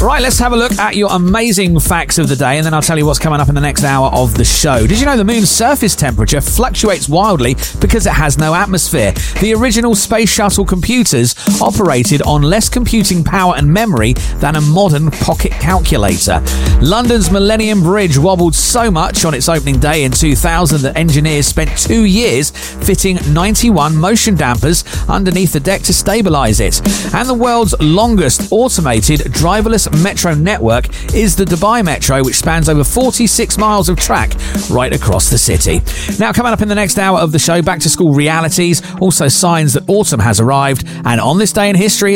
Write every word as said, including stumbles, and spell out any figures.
Right, let's have a look at your amazing facts of the day, and then I'll tell you what's coming up in the next hour of the show. Did you know the moon's surface temperature fluctuates wildly because it has no atmosphere? The original space shuttle computers operated on less computing power and memory than a modern pocket calculator. London's Millennium Bridge wobbled so much on its opening day in two thousand that engineers spent two years fitting ninety-one motion dampers underneath the deck to stabilise it. And the world's longest automated driverless metro network is the Dubai Metro, which spans over forty-six miles of track right across the city. Now, coming up in the next hour of the show, back to school realities, also signs that autumn has arrived, and on this day in history